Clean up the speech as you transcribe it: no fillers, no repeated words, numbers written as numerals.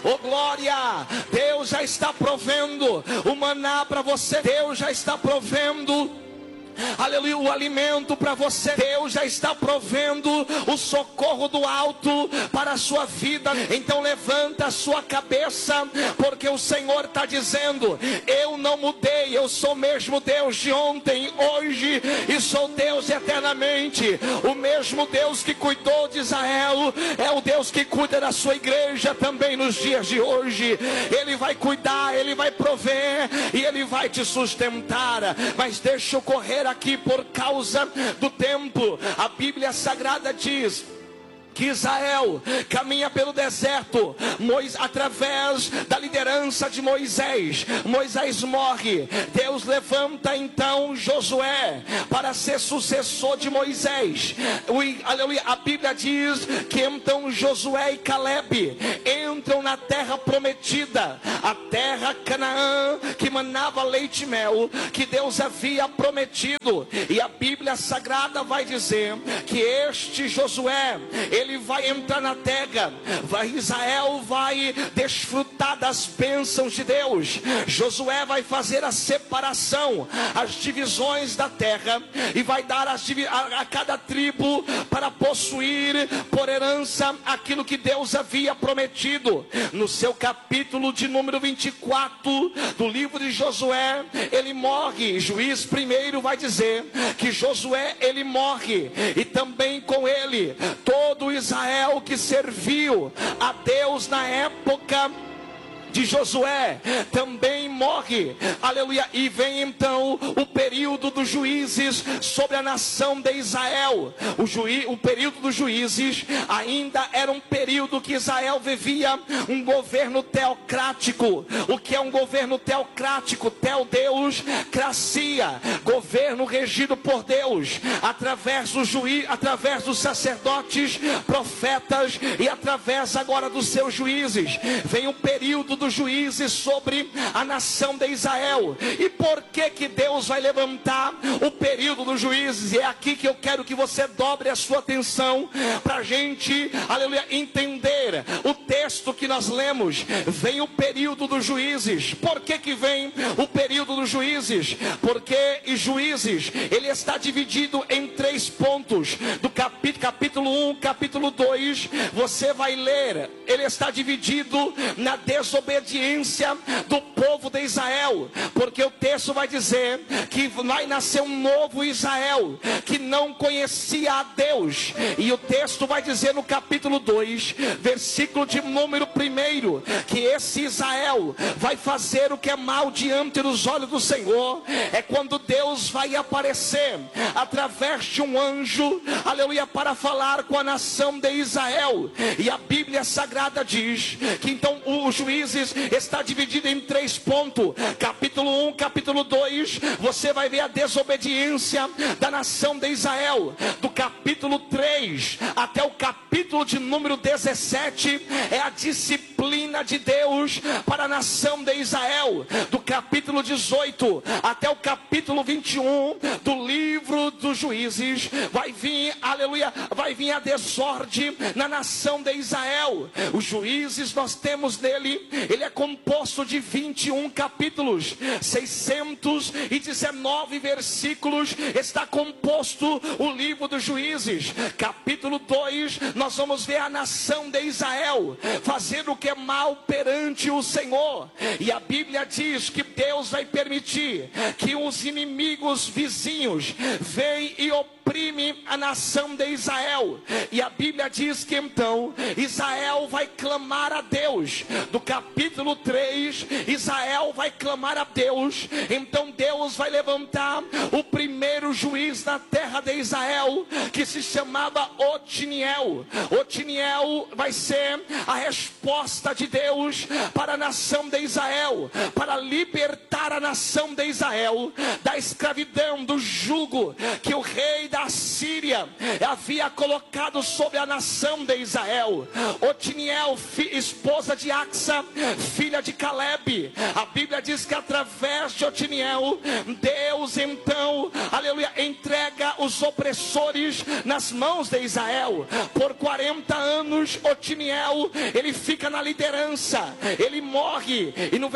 Oh glória, Deus já está provendo o maná para você, Deus já está provendo, aleluia, o alimento para você. Deus já está provendo o socorro do alto para a sua vida. Então levanta a sua cabeça, porque o Senhor está dizendo: eu não mudei, eu sou o mesmo Deus de ontem, hoje e sou Deus eternamente. O mesmo Deus que cuidou de Israel é o Deus que cuida da sua igreja também nos dias de hoje. Ele vai cuidar, Ele vai prover e Ele vai te sustentar. Mas deixa eu correr aqui por causa do tempo. A Bíblia Sagrada diz que Israel caminha pelo deserto, através da liderança de Moisés. Moisés morre, Deus levanta então Josué para ser sucessor de Moisés. Aleluia. A Bíblia diz que então Josué e Caleb entram na terra prometida, a terra Canaã, que manava leite e mel, que Deus havia prometido. E a Bíblia Sagrada vai dizer que este Josué, ele vai entrar na terra, Israel vai desfrutar das bênçãos de Deus. Josué vai fazer a separação, as divisões da terra, e vai dar a cada tribo para possuir por herança aquilo que Deus havia prometido. No seu capítulo de número 24 do livro de Josué, ele morre. Juiz primeiro vai dizer que Josué, ele morre, e também com ele todo Israel que serviu a Deus na época de Josué também morre, aleluia. E vem então o período dos juízes sobre a nação de Israel. O período dos juízes ainda era um período que Israel vivia um governo teocrático. O que é um governo teocrático? Teo-Deus, cracia, governo regido por Deus, através dos sacerdotes, profetas, e através agora dos seus juízes. Vem o período dos juízes sobre a nação de Israel. E por que Deus vai levantar o período dos juízes? E é aqui que eu quero que você dobre a sua atenção, para a gente, aleluia, entender o texto que nós lemos. Vem o período dos juízes. Por que vem o período dos juízes? Porque Juízes, ele está dividido em 3 pontos. Do capítulo 1, capítulo 2, você vai ler, ele está dividido na desobediência do povo de Israel, porque o texto vai dizer que vai nascer um novo Israel que não conhecia a Deus. E o texto vai dizer no capítulo 2, versículo de número 1, que esse Israel vai fazer o que é mal diante dos olhos do Senhor. É quando Deus vai aparecer através de um anjo, aleluia, para falar com a nação de Israel. E a Bíblia Sagrada diz que então os Juízes está dividido em 3 pontos. Capítulo 1, capítulo 2, você vai ver a desobediência da nação de Israel. Do capítulo 3 até o capítulo de número 17 é a disciplina de Deus para a nação de Israel. Do capítulo 18 até o capítulo 21 do livro dos Juízes vai vir, aleluia, vai vir a desordem na nação de Israel. Os Juízes, nós temos nele, ele é composto de 21 capítulos, 619 versículos, está composto o livro dos Juízes. Capítulo 2, nós vamos ver a nação de Israel fazendo o que é mal perante o Senhor. E a Bíblia diz que Deus vai permitir que os inimigos vizinhos venham e oprime a nação de Israel. E a Bíblia diz que então Israel vai clamar a Deus. Do capítulo 3, Israel vai clamar a Deus. Então Deus vai levantar o primeiro juiz na terra de Israel, que se chamava Otiniel. Otiniel vai ser a resposta de Deus para a nação de Israel, para libertar a nação de Israel da escravidão, do jugo que o rei da Síria havia colocado sobre a nação de Israel. Otiniel, esposa de Axa, filha de Caleb. A Bíblia diz que através de Otiniel, Deus então, aleluia, entrega os opressores nas mãos de Israel. Por 40 anos, Otiniel, ele fica na liderança, ele morre, e no